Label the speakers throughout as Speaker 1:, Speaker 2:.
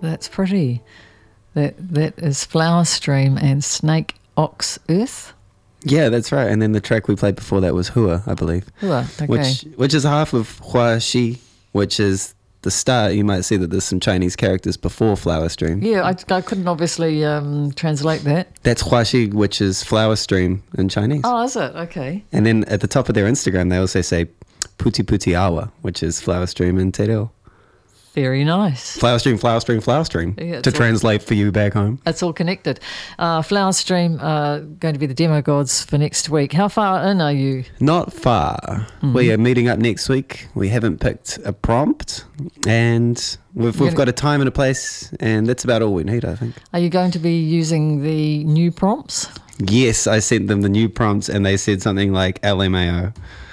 Speaker 1: that's pretty. That is Flower Stream and Snake Ox Earth.
Speaker 2: Yeah, that's right. And then the track we played before that was Hua, I believe.
Speaker 1: Hua, okay.
Speaker 2: Which is half of Hua Shi, which is the start. You might see that there's some Chinese characters before Flower Stream.
Speaker 1: Yeah, I couldn't obviously translate that.
Speaker 2: That's Hua Shi, which is Flower Stream in Chinese.
Speaker 1: Oh, is it? Okay.
Speaker 2: And then at the top of their Instagram, they also say Puti Puti Awa, which is Flower Stream in Te Reo.
Speaker 1: Very nice.
Speaker 2: Flower Stream, Flower Stream, Flower Stream,
Speaker 1: Yeah,
Speaker 2: to translate for you back home.
Speaker 1: It's all connected. Flower Stream going to be the Demo Gods for next week. How far in are you?
Speaker 2: Not far. We are meeting up next week. We haven't picked a prompt, and we've got a time and a place, and that's about all we need, I think.
Speaker 1: Are you going to be using the new prompts?
Speaker 2: Yes, I sent them the new prompts, and they said something like LMAO.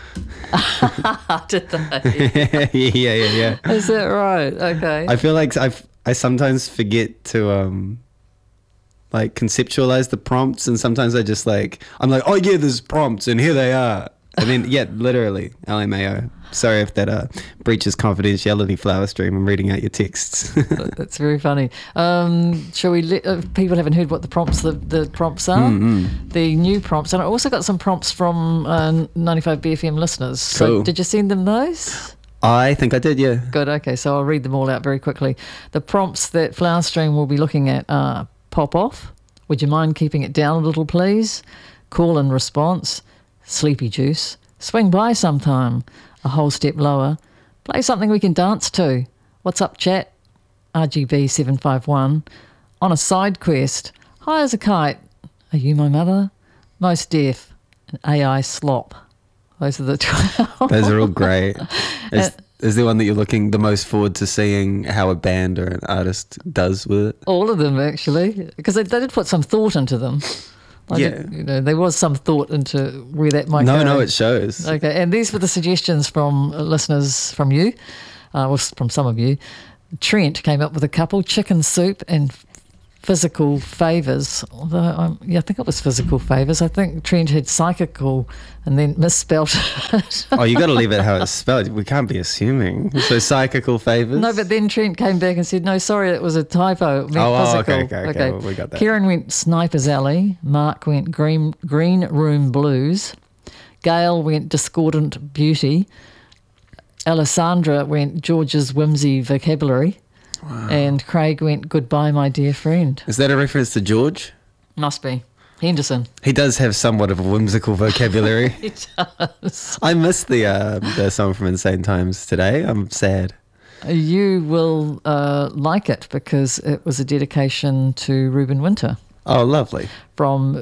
Speaker 1: Did they?
Speaker 2: Yeah.
Speaker 1: Is that right? Okay.
Speaker 2: I feel like I sometimes forget to like conceptualize the prompts, and sometimes I'm like, oh yeah, there's prompts, and here they are. And then, yeah, literally, LMAO. Sorry if that breaches confidentiality, Flower Stream. I'm reading out your texts.
Speaker 1: That's very funny. Shall we let people haven't heard what the prompts are? The new prompts. And I also got some prompts from 95 BFM listeners. So
Speaker 2: Cool.
Speaker 1: did you send them those?
Speaker 2: I think I did, yeah.
Speaker 1: Good, okay. So I'll read them all out very quickly. The prompts that Flower Stream will be looking at are pop off. Would you mind keeping it down a little, please? Call and response. Sleepy juice. Swing by sometime. A whole step lower. Play something we can dance to. What's up, chat? RGB 751. On a side quest. High as a kite. Are you my mother? Most deaf. And AI slop. Those are the 12.
Speaker 2: Those are all great. Is there one that you're looking the most forward to seeing how a band or an artist does with it?
Speaker 1: All of them, actually. Because they did put some thought into them. There was some thought into where that might go.
Speaker 2: No, it shows.
Speaker 1: Okay, and these were the suggestions from listeners from you, from some of you. Trent came up with a couple: chicken soup and physical favours. Although, I think it was physical favours. I think Trent had psychical and then misspelt it.
Speaker 2: Oh, you got to leave it how it's spelled. We can't be assuming. So psychical favours?
Speaker 1: No, but then Trent came back and said, no, sorry, it was a typo. It meant physical.
Speaker 2: Okay. Well, we got that.
Speaker 1: Kieran went Sniper's Alley. Mark went Green Room Blues. Gail went Discordant Beauty. Alessandra went George's Whimsy Vocabulary. Wow. And Craig went Goodbye, My Dear Friend.
Speaker 2: Is that a reference to George?
Speaker 1: Must be. Henderson.
Speaker 2: He does have somewhat of a whimsical vocabulary.
Speaker 1: He does.
Speaker 2: I missed the song from Insane Times today. I'm sad.
Speaker 1: You will like it because it was a dedication to Reuben Winter.
Speaker 2: Oh, lovely.
Speaker 1: From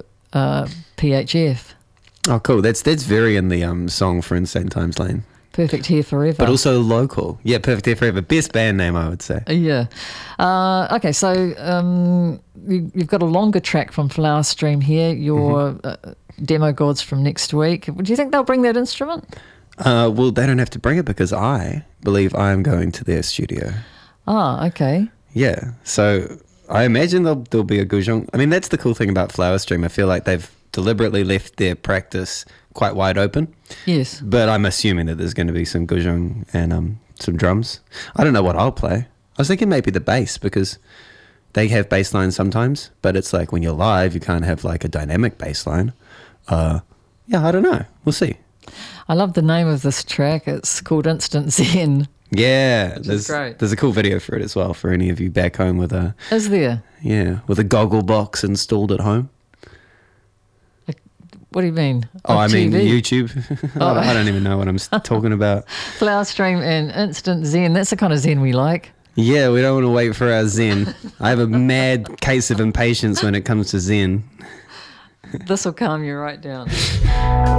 Speaker 1: PHF.
Speaker 2: Oh, cool. That's very in the song for Insane Times lane.
Speaker 1: Perfect Hair Forever.
Speaker 2: But also local. Yeah, Perfect Hair Forever. Best band name, I would say.
Speaker 1: Yeah. Okay, so you've got a longer track from Flower Stream here, your Demo Gods from next week. Do you think they'll bring that instrument?
Speaker 2: Well, they don't have to bring it because I believe I'm going to their studio.
Speaker 1: Ah, okay.
Speaker 2: Yeah, so I imagine there'll be a guzheng. I mean, that's the cool thing about Flower Stream. I feel like they've deliberately left their practice quite wide open.
Speaker 1: Yes.
Speaker 2: But I'm assuming that there's going to be some guzheng and some drums. I don't know what I'll play. I was thinking maybe the bass because they have bass lines sometimes, but it's like when you're live, you can't have like a dynamic bass line. Yeah, I don't know. We'll see.
Speaker 1: I love the name of this track. It's called Instant Zen.
Speaker 2: Yeah,
Speaker 1: great.
Speaker 2: There's a cool video for it as well for any of you back home with a...
Speaker 1: Is there?
Speaker 2: Yeah, with a goggle box installed at home.
Speaker 1: What do you mean?
Speaker 2: I mean YouTube.
Speaker 1: Oh.
Speaker 2: I don't even know what I'm talking about.
Speaker 1: Flower Stream and Instant Zen. That's the kind of Zen we like.
Speaker 2: Yeah, we don't want to wait for our Zen. I have a mad case of impatience when it comes to Zen.
Speaker 1: This will calm you right down.